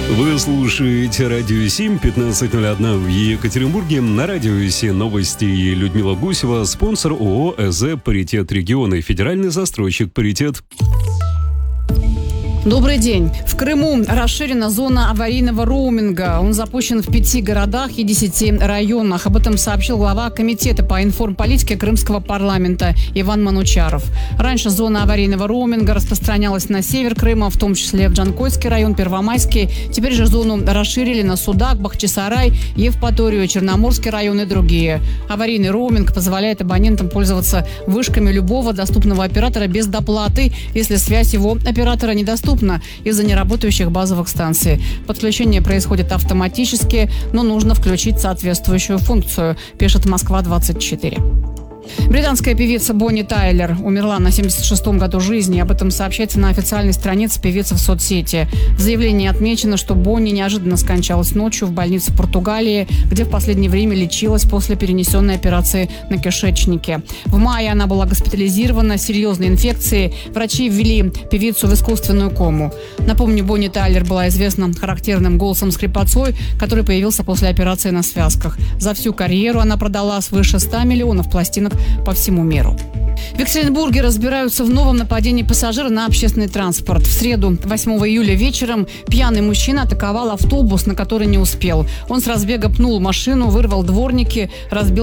Вы слушаете Радио 7, 15:01 в Екатеринбурге. На Радио 7 новости и Людмила Гусева, спонсор ООО «ЭЗ Паритет Региона» и федеральный застройщик «Паритет». Добрый день. В Крыму расширена зона аварийного роуминга. Он запущен в 5 городах и 10 районах. Об этом сообщил глава комитета по информполитике Крымского парламента Иван Манучаров. Раньше зона аварийного роуминга распространялась на север Крыма, в том числе в Джанкойский район, Первомайский. Теперь же зону расширили на Судак, Бахчисарай, Евпаторию, Черноморский район и другие. Аварийный роуминг позволяет абонентам пользоваться вышками любого доступного оператора без доплаты, если связь его оператора недоступна из-за неработающих базовых станций. Подключение происходит автоматически, но нужно включить соответствующую функцию, пишет Москва-24. Британская певица Бонни Тайлер умерла на 76-м году жизни. Об этом сообщается на официальной странице певицы в соцсети. В заявлении отмечено, что Бонни неожиданно скончалась ночью в больнице в Португалии, где в последнее время лечилась после перенесенной операции на кишечнике. В мае она была госпитализирована с серьезной инфекцией. Врачи ввели певицу в искусственную кому. Напомню, Бонни Тайлер была известна характерным голосом скрипацой, который появился после операции на связках. За всю карьеру она продала свыше 100 миллионов пластинок по всему миру. В Екатеринбурге разбираются в новом нападении пассажира на общественный транспорт. В среду, 8 июля вечером, пьяный мужчина атаковал автобус, на который не успел. Он с разбега пнул машину, вырвал дворники, разбил